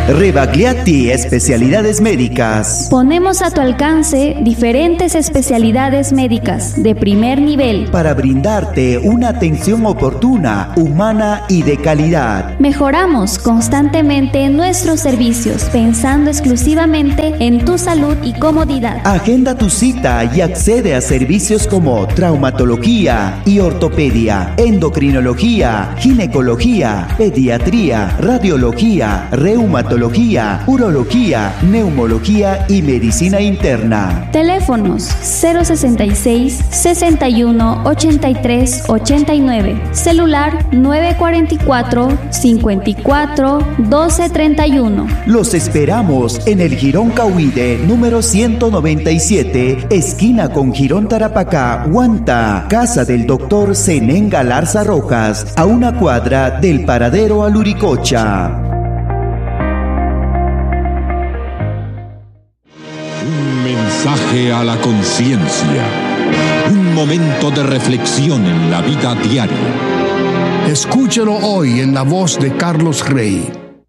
Rebagliati Especialidades Médicas. Ponemos a tu alcance diferentes especialidades médicas de primer nivel para brindarte una atención oportuna, humana y de calidad. Mejoramos constantemente nuestros servicios pensando exclusivamente en tu salud y comodidad. Agenda tu cita y accede a servicios como traumatología y ortopedia, endocrinología, ginecología, pediatría, radiología, reumatología, urología, neumología y medicina interna. Teléfonos 066 61 83 89. Celular 944 54 12 31. Los esperamos en el Jirón Cahuide, número 197, esquina con Jirón Tarapacá, Huanta, casa del doctor Zenén Galarza Rojas, a una cuadra del paradero a Luricocha. Un mensaje a la conciencia. Un momento de reflexión en la vida diaria. Escúchelo hoy en la voz de Carlos Rey.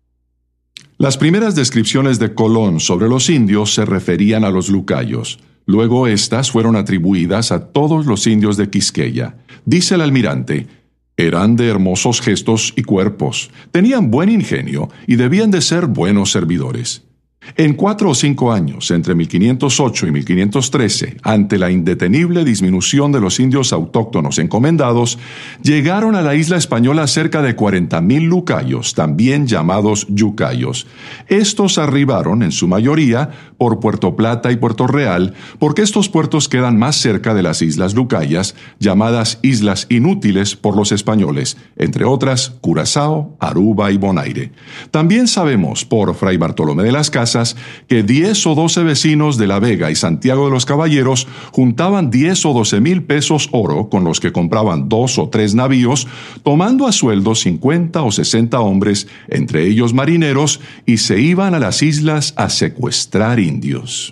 Las primeras descripciones de Colón sobre los indios se referían a los lucayos. Luego estas fueron atribuidas a todos los indios de Quisqueya. Dice el almirante: eran de hermosos gestos y cuerpos, tenían buen ingenio y debían de ser buenos servidores. En 4 o 5 años, entre 1508 y 1513, ante la indetenible disminución de los indios autóctonos encomendados, llegaron a la isla española cerca de 40,000 lucayos, también llamados yucayos. Estos arribaron, en su mayoría, por Puerto Plata y Puerto Real, porque estos puertos quedan más cerca de las islas lucayas, llamadas Islas Inútiles por los españoles, entre otras Curazao, Aruba y Bonaire. También sabemos, por Fray Bartolomé de las Casas, que 10 o 12 vecinos de La Vega y Santiago de los Caballeros juntaban 10 o 12,000 pesos oro con los que compraban 2 o 3 navíos, tomando a sueldo 50 o 60 hombres, entre ellos marineros, y se iban a las islas a secuestrar indios.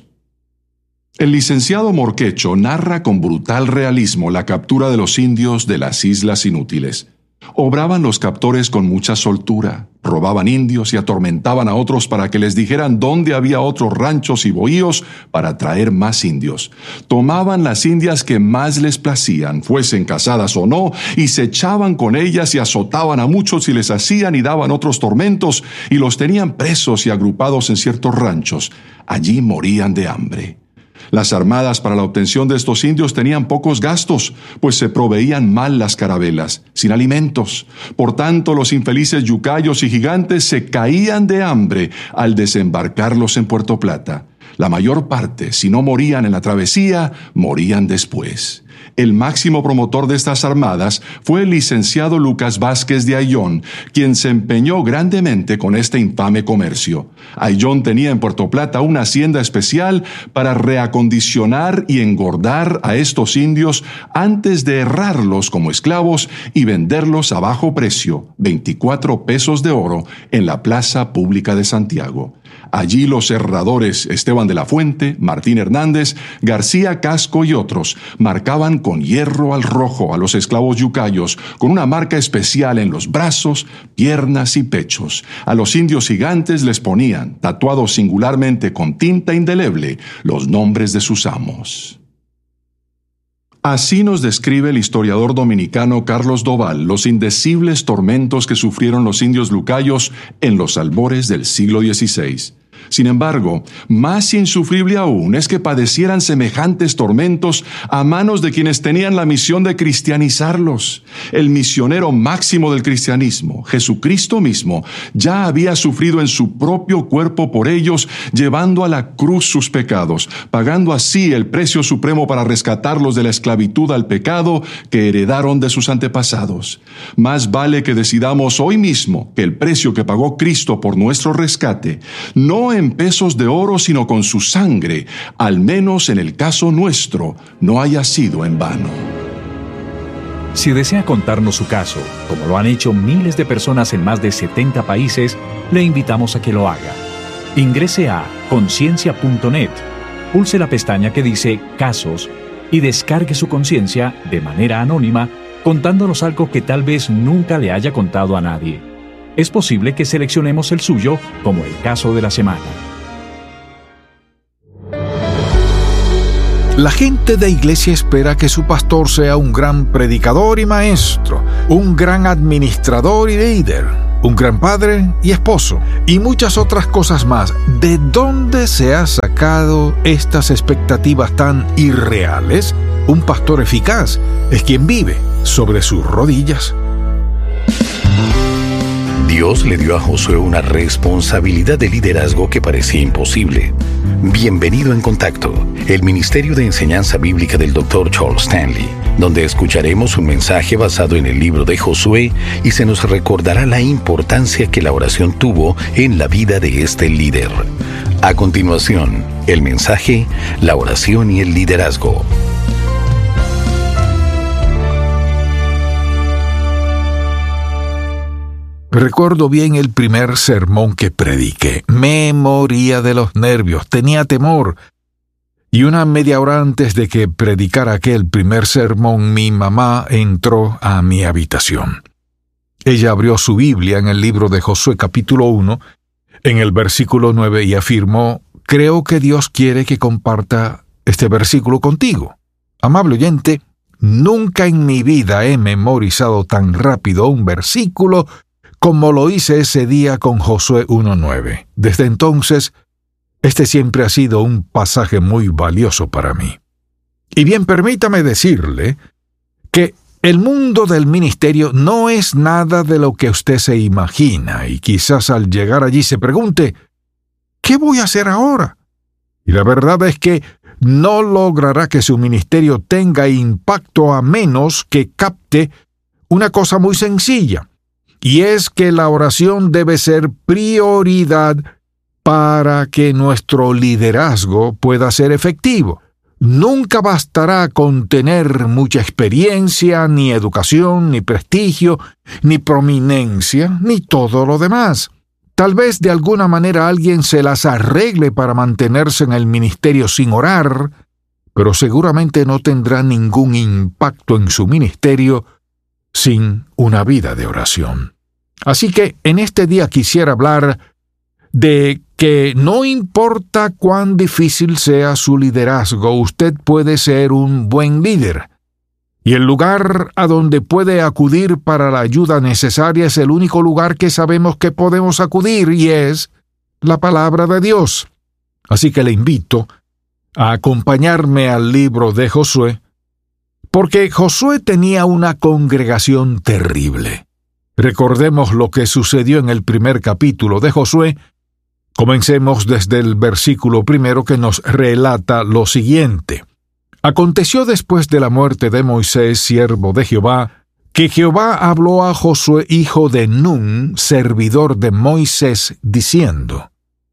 El licenciado Morquecho narra con brutal realismo la captura de los indios de las Islas Inútiles. Obraban los captores con mucha soltura, robaban indios y atormentaban a otros para que les dijeran dónde había otros ranchos y bohíos para traer más indios. Tomaban las indias que más les placían, fuesen casadas o no, y se echaban con ellas y azotaban a muchos y les hacían y daban otros tormentos y los tenían presos y agrupados en ciertos ranchos. Allí morían de hambre. Las armadas para la obtención de estos indios tenían pocos gastos, pues se proveían mal las carabelas, sin alimentos. Por tanto, los infelices yucayos y gigantes se caían de hambre al desembarcarlos en Puerto Plata. La mayor parte, si no morían en la travesía, morían después. El máximo promotor de estas armadas fue el licenciado Lucas Vázquez de Ayllón, quien se empeñó grandemente con este infame comercio. Ayllón tenía en Puerto Plata una hacienda especial para reacondicionar y engordar a estos indios antes de herrarlos como esclavos y venderlos a bajo precio, 24 pesos de oro, en la plaza pública de Santiago. Allí los herradores Esteban de la Fuente, Martín Hernández, García Casco y otros marcaban con hierro al rojo a los esclavos yucayos con una marca especial en los brazos, piernas y pechos. A los indios gigantes les ponían, tatuados singularmente con tinta indeleble, los nombres de sus amos. Así nos describe el historiador dominicano Carlos Doval los indecibles tormentos que sufrieron los indios lucayos en los albores del siglo XVI. Sin embargo, más insufrible aún es que padecieran semejantes tormentos a manos de quienes tenían la misión de cristianizarlos. El misionero máximo del cristianismo, Jesucristo mismo, ya había sufrido en su propio cuerpo por ellos, llevando a la cruz sus pecados, pagando así el precio supremo para rescatarlos de la esclavitud al pecado que heredaron de sus antepasados. Más vale que decidamos hoy mismo que el precio que pagó Cristo por nuestro rescate, no en pesos de oro, sino con su sangre, al menos en el caso nuestro, no haya sido en vano. Si desea contarnos su caso, como lo han hecho miles de personas en más de 70 países, le invitamos a que lo haga. Ingrese a conciencia.net, pulse la pestaña que dice Casos y descargue su conciencia de manera anónima, contándonos algo que tal vez nunca le haya contado a nadie. es posible que seleccionemos el suyo como el caso de la semana. La gente de iglesia espera que su pastor sea un gran predicador y maestro, un gran administrador y líder, un gran padre y esposo, y muchas otras cosas más. ¿De dónde se ha sacado estas expectativas tan irreales? Un pastor eficaz es quien vive sobre sus rodillas. Dios le dio a Josué una responsabilidad de liderazgo que parecía imposible. Bienvenido en Contacto, el Ministerio de Enseñanza Bíblica del Dr. Charles Stanley, donde escucharemos un mensaje basado en el libro de Josué y se nos recordará la importancia que la oración tuvo en la vida de este líder. A continuación, el mensaje, la oración y el liderazgo. Recuerdo bien el primer sermón que prediqué. Me moría de los nervios, tenía temor. Y una media hora antes de que predicara aquel primer sermón, mi mamá entró a mi habitación. Ella abrió su Biblia en el libro de Josué capítulo 1, en el versículo 9, y afirmó: «Creo que Dios quiere que comparta este versículo contigo». Amable oyente, nunca en mi vida he memorizado tan rápido un versículo como lo hice ese día con Josué 1:9. Desde entonces, este siempre ha sido un pasaje muy valioso para mí. Y bien, permítame decirle que el mundo del ministerio no es nada de lo que usted se imagina, y quizás al llegar allí se pregunte: ¿qué voy a hacer ahora? Y la verdad es que no logrará que su ministerio tenga impacto a menos que capte una cosa muy sencilla. Y es que la oración debe ser prioridad para que nuestro liderazgo pueda ser efectivo. Nunca bastará con tener mucha experiencia, ni educación, ni prestigio, ni prominencia, ni todo lo demás. Tal vez de alguna manera alguien se las arregle para mantenerse en el ministerio sin orar, pero seguramente no tendrá ningún impacto en su ministerio sin una vida de oración. Así que en este día quisiera hablar de que no importa cuán difícil sea su liderazgo, usted puede ser un buen líder. Y el lugar a donde puede acudir para la ayuda necesaria es el único lugar que sabemos que podemos acudir, y es la palabra de Dios. Así que le invito a acompañarme al libro de Josué, porque Josué tenía una congregación terrible. Recordemos lo que sucedió en el primer capítulo de Josué. Comencemos desde el versículo 1 que nos relata lo siguiente. Aconteció después de la muerte de Moisés, siervo de Jehová, que Jehová habló a Josué, hijo de Nun, servidor de Moisés, diciendo: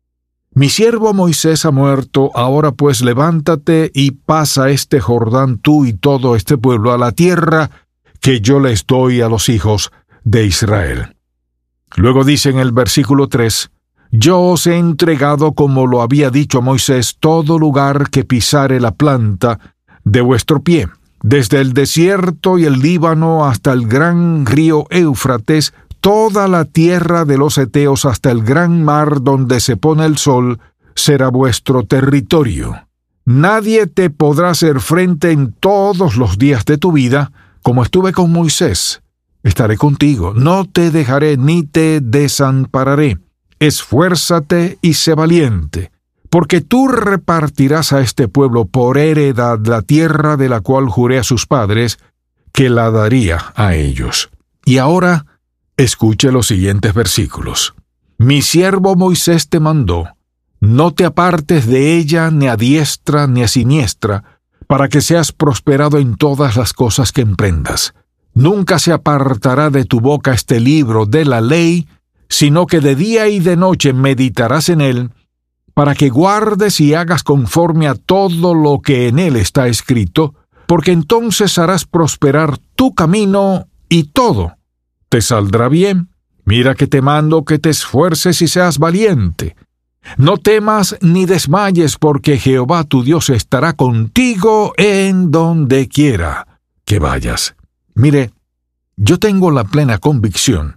Mi siervo Moisés ha muerto, ahora pues levántate y pasa este Jordán tú y todo este pueblo a la tierra que yo les doy a los hijos de Israel. Luego dice en el versículo 3, Yo os he entregado, como lo había dicho Moisés, todo lugar que pisare la planta de vuestro pie, desde el desierto y el Líbano hasta el gran río Éufrates, toda la tierra de los heteos hasta el gran mar donde se pone el sol, será vuestro territorio. Nadie te podrá hacer frente en todos los días de tu vida, como estuve con Moisés. Estaré contigo, no te dejaré ni te desampararé. Esfuérzate y sé valiente, porque tú repartirás a este pueblo por heredad la tierra de la cual juré a sus padres que la daría a ellos. Y ahora, escuche los siguientes versículos. Mi siervo Moisés te mandó, no te apartes de ella ni a diestra ni a siniestra, para que seas prosperado en todas las cosas que emprendas. Nunca se apartará de tu boca este libro de la ley, sino que de día y de noche meditarás en él, para que guardes y hagas conforme a todo lo que en él está escrito, porque entonces harás prosperar tu camino y todo te saldrá bien. Mira que te mando que te esfuerces y seas valiente. No temas ni desmayes, porque Jehová tu Dios estará contigo en donde quiera que vayas. Mire, yo tengo la plena convicción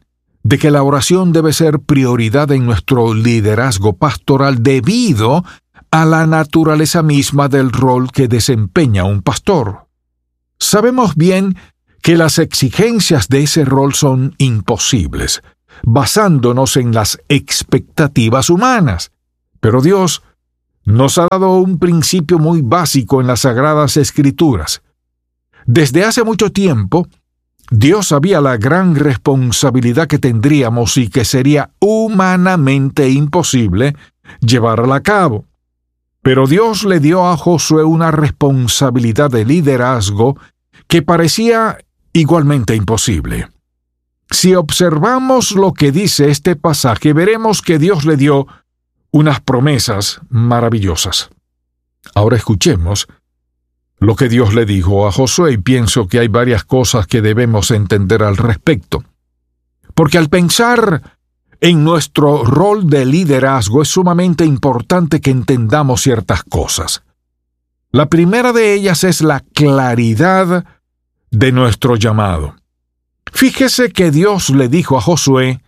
de que la oración debe ser prioridad en nuestro liderazgo pastoral debido a la naturaleza misma del rol que desempeña un pastor. Sabemos bien que las exigencias de ese rol son imposibles, basándonos en las expectativas humanas. Pero Dios nos ha dado un principio muy básico en las Sagradas Escrituras. Desde hace mucho tiempo, Dios sabía la gran responsabilidad que tendríamos y que sería humanamente imposible llevarla a cabo. Pero Dios le dio a Josué una responsabilidad de liderazgo que parecía igualmente imposible. Si observamos lo que dice este pasaje, veremos que Dios le dio unas promesas maravillosas. Ahora escuchemos lo que Dios le dijo a Josué, y pienso que hay varias cosas que debemos entender al respecto. Porque al pensar en nuestro rol de liderazgo es sumamente importante que entendamos ciertas cosas. La primera de ellas es la claridad de nuestro llamado. Fíjese que Dios le dijo a Josué: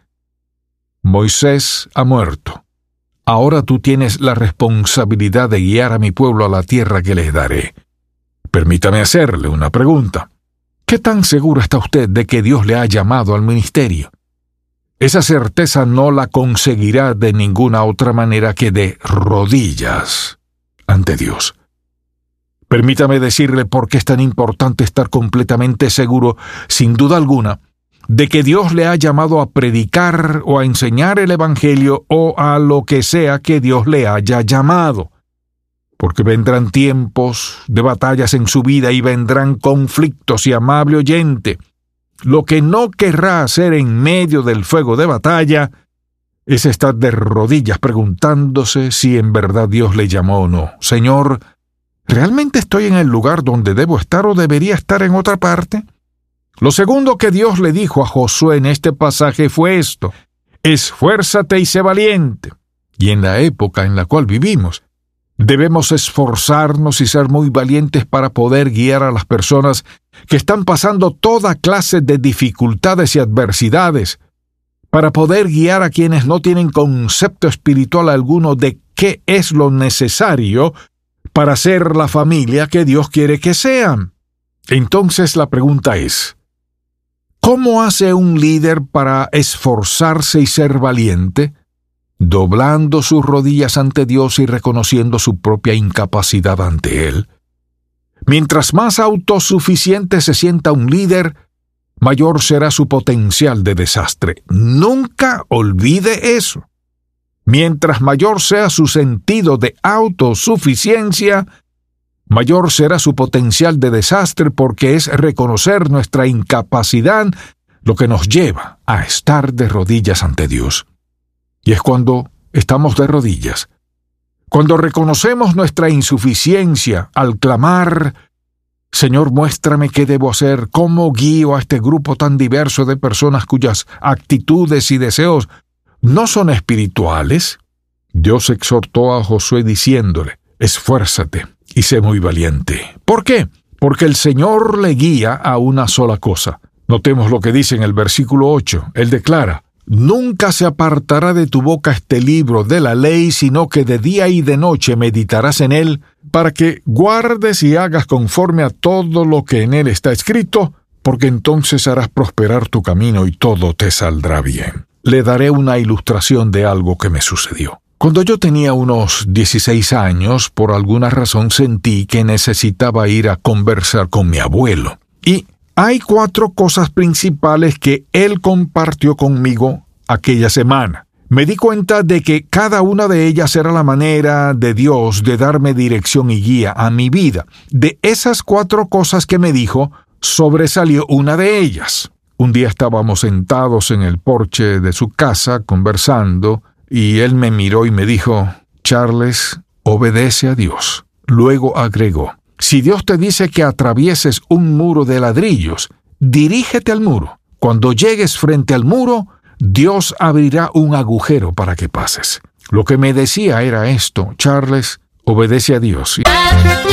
Moisés ha muerto. Ahora tú tienes la responsabilidad de guiar a mi pueblo a la tierra que les daré. Permítame hacerle una pregunta. ¿Qué tan seguro está usted de que Dios le ha llamado al ministerio? Esa certeza no la conseguirá de ninguna otra manera que de rodillas ante Dios. Permítame decirle por qué es tan importante estar completamente seguro, sin duda alguna, de que Dios le ha llamado a predicar o a enseñar el Evangelio o a lo que sea que Dios le haya llamado. Porque vendrán tiempos de batallas en su vida y vendrán conflictos, y amable oyente, lo que no querrá hacer en medio del fuego de batalla es estar de rodillas preguntándose si en verdad Dios le llamó o no. Señor, ¿realmente estoy en el lugar donde debo estar o debería estar en otra parte? Lo segundo que Dios le dijo a Josué en este pasaje fue esto: esfuérzate y sé valiente. Y en la época en la cual vivimos, debemos esforzarnos y ser muy valientes para poder guiar a las personas que están pasando toda clase de dificultades y adversidades, para poder guiar a quienes no tienen concepto espiritual alguno de qué es lo necesario para ser la familia que Dios quiere que sean. Entonces la pregunta es: ¿cómo hace un líder para esforzarse y ser valiente? Doblando sus rodillas ante Dios y reconociendo su propia incapacidad ante Él. Mientras más autosuficiente se sienta un líder, mayor será su potencial de desastre. Nunca olvide eso. Mientras mayor sea su sentido de autosuficiencia, mayor será su potencial de desastre, porque es reconocer nuestra incapacidad lo que nos lleva a estar de rodillas ante Dios. Y es cuando estamos de rodillas, cuando reconocemos nuestra insuficiencia al clamar: Señor, muéstrame qué debo hacer, cómo guío a este grupo tan diverso de personas cuyas actitudes y deseos no son espirituales. Dios exhortó a Josué diciéndole: esfuérzate y sé muy valiente. ¿Por qué? Porque el Señor le guía a una sola cosa. Notemos lo que dice en el versículo 8. Él declara: nunca se apartará de tu boca este libro de la ley, sino que de día y de noche meditarás en él, para que guardes y hagas conforme a todo lo que en él está escrito, porque entonces harás prosperar tu camino y todo te saldrá bien. Le daré una ilustración de algo que me sucedió. Cuando yo tenía unos 16 años, por alguna razón sentí que necesitaba ir a conversar con mi abuelo. Y hay 4 cosas principales que él compartió conmigo aquella semana. Me di cuenta de que cada una de ellas era la manera de Dios de darme dirección y guía a mi vida. De esas 4 cosas que me dijo, sobresalió una de ellas. Un día estábamos sentados en el porche de su casa conversando, y él me miró y me dijo: Charles, obedece a Dios. Luego agregó: si Dios te dice que atravieses un muro de ladrillos, dirígete al muro. Cuando llegues frente al muro, Dios abrirá un agujero para que pases. Lo que me decía era esto: Charles, obedece a Dios.